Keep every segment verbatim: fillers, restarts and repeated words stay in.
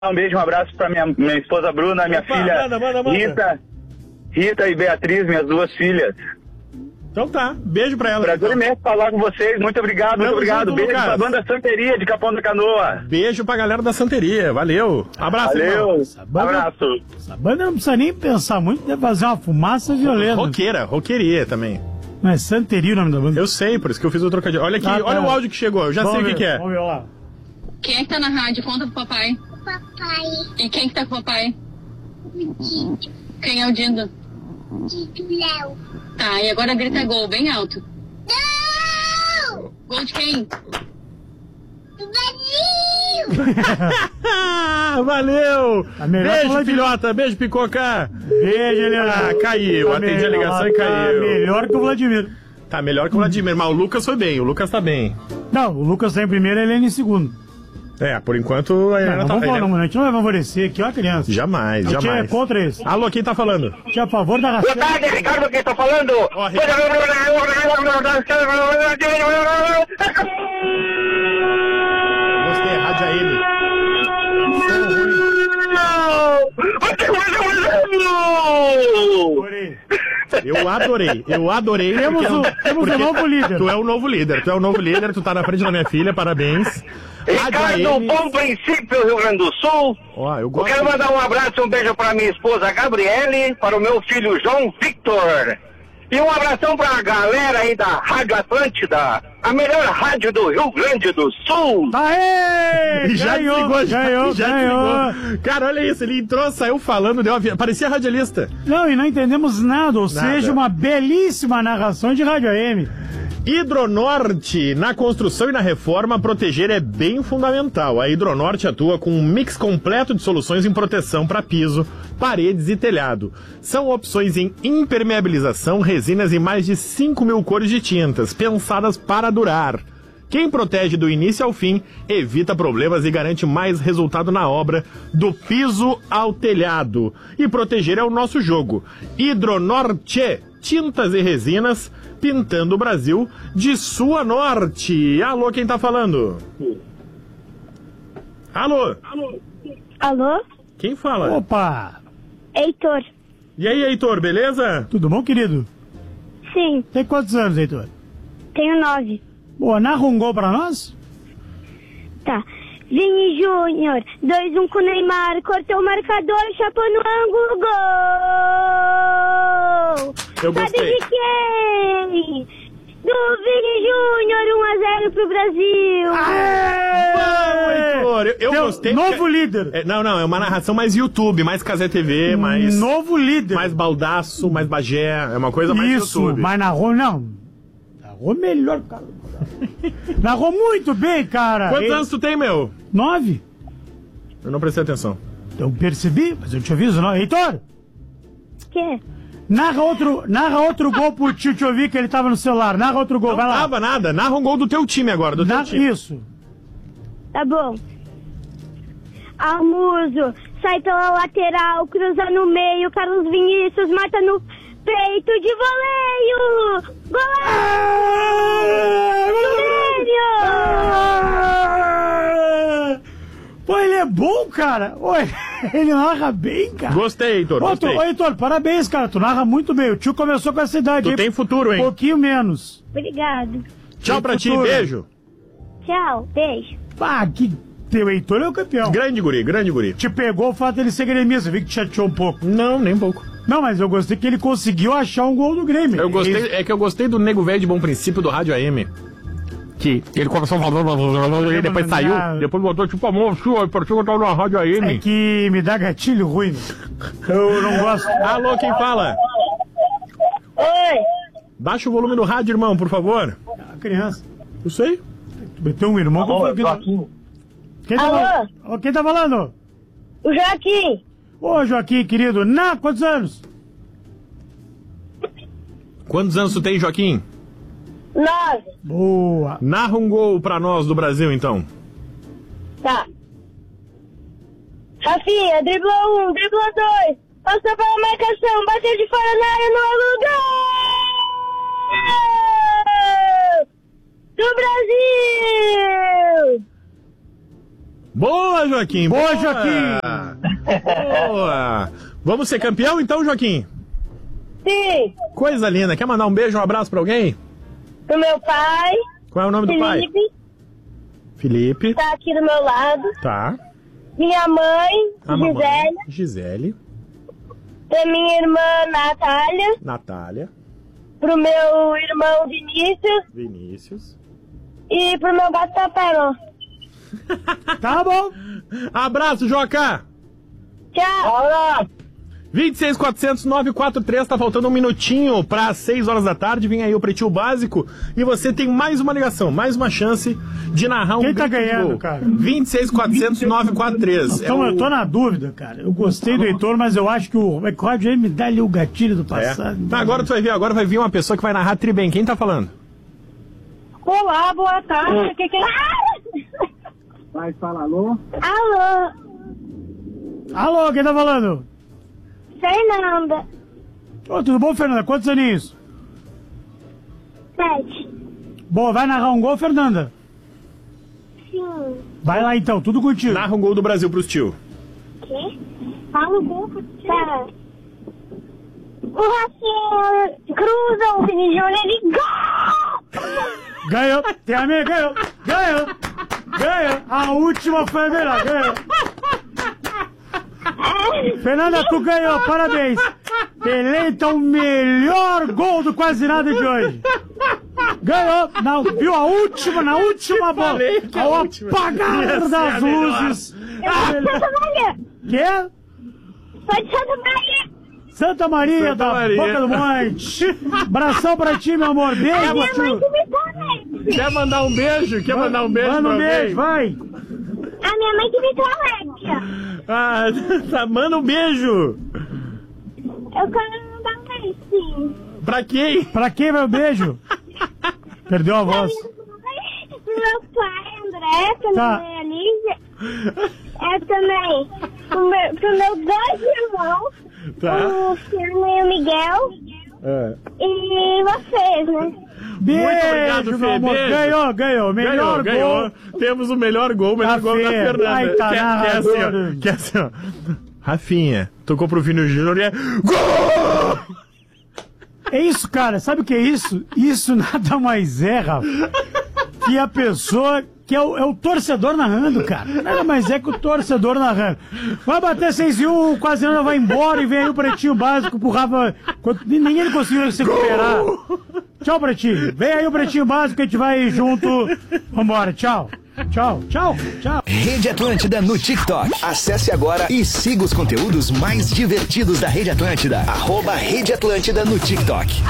Um beijo, um abraço pra minha, minha esposa Bruna, minha Opa, filha manda, manda, manda. Rita, Rita e Beatriz, minhas duas filhas. Então tá, beijo pra ela. Prazer imenso então. falar com vocês, muito obrigado, muito obrigado. Junto, beijo Lucas. Pra banda Santeria de Capão da Canoa. Beijo pra galera da Santeria, valeu. Abraço, valeu. Banda, abraço. Essa banda não precisa nem pensar muito, deve fazer uma fumaça violenta. Roqueira, roqueria também. Não é Santeria o nome da banda? Eu sei, por isso que eu fiz o trocadilho. Olha aqui, ah, olha tá. o áudio que chegou, eu já vamos sei ver, o que, que é. Vamos ver lá. Quem é que tá na rádio? Conta pro papai. Papai. E quem que tá com o papai? O Dido. Quem é o Dindo? Dido Léo. Tá, e agora grita gol, bem alto. Não! Gol de quem? Do Brasil! Valeu! Beijo, falar de- filhota, beijo, picoca. Beijo, Leandro. Ah, caiu, Tá atendi a melhor, ligação e tá caiu. melhor que o Vladimir. Tá melhor que o Vladimir, mas o Lucas foi bem, o Lucas tá bem. Não, o Lucas tá em primeiro e a Helene em segundo. É, por enquanto a Não, Helena não tá... vamos falar, Helena- não, a gente não vai favorecer aqui, ó, a criança. Jamais, A gente é jamais. contra isso. Alô, quem tá falando? A gente é a favor da Boa raça. tarde, Ricardo, quem tá falando? Ó, Gostei, Rádio A M. Eu adorei, eu adorei. Temos porque- o- temos porque o novo líder. Tu é o novo líder, tu é o novo líder, tu tá na frente da minha filha, parabéns. Rádio A Ricardo, M. bom princípio, Rio Grande do Sul. Ó, eu Eu gosto. quero mandar um abraço e um beijo para minha esposa Gabriele, para o meu filho João Victor. E um abração para a galera aí da Rádio Atlântida, a melhor rádio do Rio Grande do Sul. Aê! Já ganhou, desligou, já, ganhou, já ganhou. desligou. Cara, olha isso, ele entrou, saiu falando, deu uma... vi- parecia radialista. Não, e não entendemos nada, ou Nada. seja, uma belíssima narração de Rádio A M. Hidronorte, na construção e na reforma, proteger é bem fundamental. A Hidronorte atua com um mix completo de soluções em proteção para piso, paredes e telhado. São opções em impermeabilização, resinas e mais de cinco mil cores de tintas, pensadas para durar. Quem protege do início ao fim, evita problemas e garante mais resultado na obra, do piso ao telhado. E proteger é o nosso jogo. Hidronorte, tintas e resinas, pintando o Brasil de sul a norte. Alô, quem tá falando? Alô? Alô? Quem fala? Opa! Heitor. E aí, Heitor, beleza? Tudo bom, querido? Sim, Tem quantos anos, Heitor? tenho nove. Boa, narra um gol pra nós? Tá. Vini Júnior, dois um com o Neymar, cortou o marcador, chapou no ângulo, gol! Eu Sabe gostei. de quem? Do Vini Júnior, um a zero pro Brasil! Vamos, Heitor! Eu, eu Teu gostei. novo porque- líder. É, não, não, é uma narração mais YouTube, mais Casé T V, mais... Novo líder. Mais baldaço, mais bagé, é uma coisa mais Isso, YouTube. mas narrou, não. Narrou melhor, cara. Narrou muito bem, cara. Quantos Ele- anos tu tem, meu? Nove? Eu não prestei atenção. Eu percebi, mas eu te aviso, não. Heitor, Que? narra outro, narra outro gol pro tio te ouvir que ele tava no celular. Narra outro gol, Não vai lá. tava nada, narra um gol do teu time agora, do teu Na- time. Isso. Tá bom. Almuso, sai pela lateral, cruza no meio, Carlos Vinícius mata no peito de voleio! Gol! Pô, ele é bom, cara. Oi, ele narra bem, cara. Gostei, Heitor, Ô, tu, gostei. ô, Heitor, parabéns, cara. Tu narra muito bem. O tio começou com essa idade Tu aí. tem futuro, hein? Um pouquinho menos. Obrigado. Tchau tem pra ti, futuro. beijo. Tchau, beijo. Ah, que teu Heitor é o campeão. Grande guri, grande guri. Te pegou o fato dele ser gremista. Vi que te chateou um pouco. Não, nem um pouco. Não, mas eu gostei que ele conseguiu achar um gol do Grêmio. Eu gostei, Ele- é que eu gostei do nego velho de bom princípio do Rádio A M. Que ele começou falando, e depois saiu, depois botou tipo a mão, sua, parecia que eu tava na Rádio A É M. que me dá gatilho ruim. Eu não gosto. Alô, quem fala? Oi. Baixa o volume do rádio, irmão, por favor. A criança. Eu sei. Tu meteu um irmão que foi. Quem tá, Alô? fal- Ô, quem tá falando? O Joaquim. Ô, Joaquim, querido. Na, quantos anos? Quantos anos tu tem, Joaquim? Nove. Boa. Narra um gol pra nós do Brasil, então. Tá. Rafinha, driblou um, driblou dois. Passou pela marcação, bateu de fora na área no lugar. Do Brasil! Boa, Joaquim. Boa, Boa, Joaquim. Boa. Vamos ser campeão então, Joaquim? Sim. Coisa linda. Quer mandar um beijo, um abraço pra alguém? Pro meu pai. Qual é o nome do pai? Felipe. Felipe. Tá aqui do meu lado. Tá. Minha mãe, A Gisele. mamãe. Gisele. Pra minha irmã, Natália. Natália. Pro meu irmão, Vinícius. Vinícius. E pro meu gato, Tapero. Tá bom. Abraço, Joca. Tchau. vinte e seis, quatrocentos, novecentos e quarenta e três, tá faltando um minutinho para seis horas da tarde, vem aí o Pretinho Básico e você tem mais uma ligação, mais uma chance de narrar um Quem tá grito de ganhando, gol. cara? vinte e seis, quatrocentos, novecentos e quarenta e três. Então, é eu o... tô na dúvida, cara. Eu gostei do Heitor, mas eu acho que o Roberto aí me dá ali o gatilho do É. passado. Tá, agora tu vai ver, agora vai vir uma pessoa que vai narrar tri bem. Quem tá falando? Olá, boa tarde. Que que... Vai, fala alô. Alô, Alô, quem tá falando? Fernanda. Ô, tudo bom, Fernanda? Quantos aninhos? Sete. Boa, vai narrar um gol, Fernanda? Sim. Vai lá então, tudo contigo. Narra um gol do Brasil pros tio. Quê? Fala um pouco. Tá. O Rafinha cruza o Vini Júnior e gol! Ganhou, tem a minha, ganhou, ganhou, ganhou. A última foi a melhor, ganhou. Fernanda, tu ganhou, parabéns. Eleita o melhor gol do Quase Nada de hoje. Ganhou, na, viu a última, na última bola, falei que a ao última apagar ia ser das a melhor. luzes. Eu sou de Santa Maria. Quê? Sou de Santa Maria. Santa Maria Santa da Maria. Boca do Monte. Abração pra ti, meu amor. Beijo, Minha mãe tio. que me tolera. Quer mandar um beijo? Quer mandar um beijo Manda pra um alguém? beijo, vai. A minha mãe que me tolera. Ah, tá, manda um beijo. Eu quero mandar um beijinho. Pra quem? Pra quem vai o beijo? Perdeu a voz. Pro meu pai, André, pra Tá. minha mãe, Lígia. É também pro meu, pro meus dois irmãos, Tá. o Fiano e o Miguel. É. E vocês, né? Beijo, Muito obrigado, Fê. meu amor. Beijo. Ganhou, ganhou. Melhor ganhou, gol. ganhou. Temos o melhor gol, o melhor A gol da Fê. Fernanda. Ai, tá que, é- que é assim, narradora. ó, que é assim, ó. Rafinha, tocou pro Vini Júnior e é gol! É isso, cara. Sabe o que é isso? Isso nada mais é, Rafa, que a pessoa que é o, é o torcedor narrando, cara. Nada mais é que o torcedor narrando. Vai bater seis e um, quase nada vai embora e vem aí o Pretinho Básico pro Rafa. Quando- Nem ele conseguiu se recuperar. Tchau, Pretinho. Vem aí o Pretinho Básico que a gente vai junto. Vambora, tchau. Tchau, tchau, tchau. Rede Atlântida no TikTok. Acesse agora e siga os conteúdos mais divertidos da Rede Atlântida. Arroba Rede Atlântida no TikTok.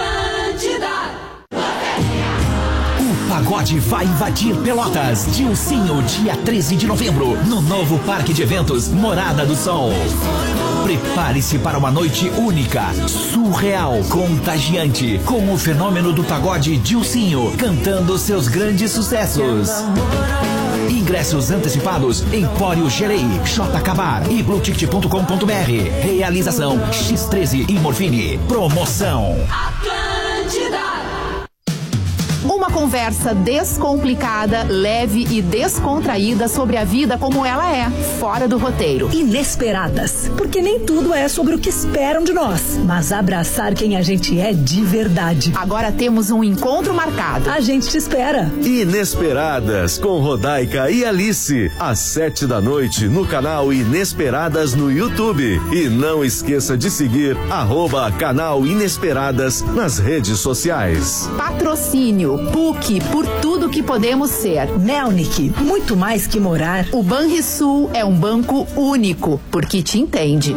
O pagode vai invadir Pelotas. Dilcinho, dia treze de novembro, no novo Parque de Eventos Morada do Sol. Prepare-se para uma noite única, surreal, contagiante, com o fenômeno do pagode Dilcinho, cantando seus grandes sucessos. Ingressos antecipados em Empório Gerei, J Cabar e blue ticket ponto com ponto br. Realização X treze e Morfine. Promoção. Uma conversa descomplicada, leve e descontraída sobre a vida como ela é, fora do roteiro. Inesperadas, porque nem tudo é sobre o que esperam de nós, mas abraçar quem a gente é de verdade. Agora temos um encontro marcado. A gente te espera. Inesperadas, com Rodaica e Alice, às sete da noite no canal Inesperadas no YouTube. E não esqueça de seguir arroba canal Inesperadas nas redes sociais. Patrocínio P U C, por tudo que podemos ser. Melnick, muito mais que morar. O Banrisul é um banco único, porque te entende.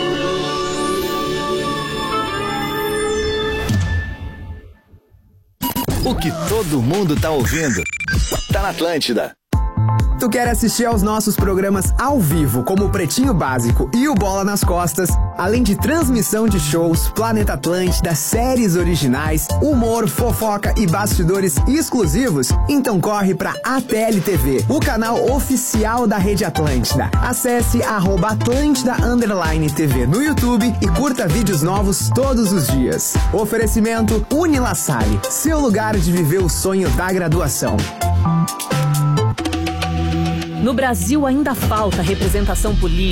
O que todo mundo tá ouvindo tá na Atlântida. Tu quer assistir aos nossos programas ao vivo, como o Pretinho Básico e o Bola nas Costas, além de transmissão de shows, Planeta Atlântida, séries originais, humor, fofoca e bastidores exclusivos? Então corre pra A T L T V, o canal oficial da Rede Atlântida. Acesse arroba Atlântida underline T V no YouTube e curta vídeos novos todos os dias. Oferecimento Unilassale, seu lugar de viver o sonho da graduação. No Brasil ainda falta representação política